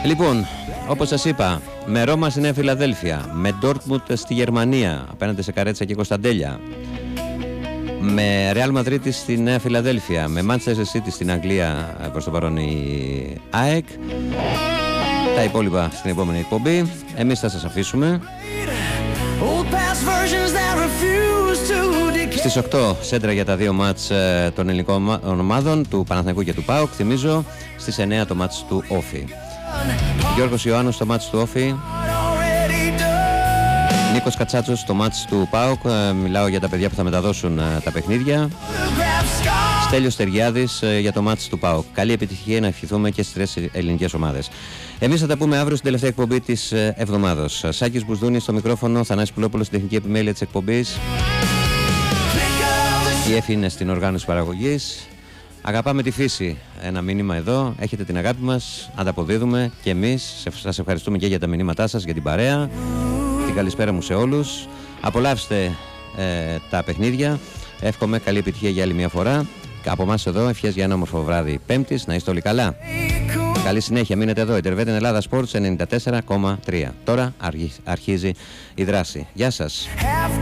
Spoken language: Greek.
Λοιπόν, όπως σας είπα, με Ρώμα στη Νέα Φιλαδέλφια, με Ντόρτμουντ στη Γερμανία απέναντι σε Καρέτσα και Κωνσταντέλια, με Ρεάλ Μαδρίτη στη Νέα Φιλαδέλφια, με Manchester City στην Αγγλία, προς το παρόν η ΑΕΚ. Τα υπόλοιπα στην επόμενη εκπομπή. Εμείς θα σας αφήσουμε. Στις 8 σέντρα για τα δύο μάτς των ελληνικών ομάδων, του Παναθηναϊκού και του ΠΑΟΚ. Θυμίζω, στις 9 το μάτς του Όφη. Γιώργος Ιωάννου στο μάτς του Όφη. Νίκος Κατσάτσος στο μάτς του ΠΑΟΚ. Μιλάω για τα παιδιά που θα μεταδώσουν τα παιχνίδια. Στέλιος Τεργιάδης για το μάτς του ΠΑΟΚ. Καλή επιτυχία να ευχηθούμε και στις τρεις ελληνικές ομάδες. Εμείς θα τα πούμε αύριο στην τελευταία εκπομπή της εβδομάδος. Σάκης Μπουσδούνης στο μικρόφωνο, Θανάσης Πουλόπουλος στην τεχνική επιμέλεια της εκπομπής. Η Εφη είναι στην οργάνωση παραγωγής. Αγαπάμε τη φύση. Ένα μήνυμα εδώ. Έχετε την αγάπη μας. Ανταποδίδουμε και εμείς. Σας ευχαριστούμε και για τα μηνύματά σας, για την παρέα. Την καλησπέρα μου σε όλους. Απολαύστε τα παιχνίδια. Εύχομαι καλή επιτυχία για άλλη μια φορά. Από εμάς εδώ, ευχές για ένα όμορφο βράδυ Πέμπτης. Να είστε όλοι καλά. Καλή συνέχεια. Μείνετε εδώ. Η Τερβέτεν Ελλάδα Sports 94,3. Τώρα αρχίζει η δράση. Γεια σας.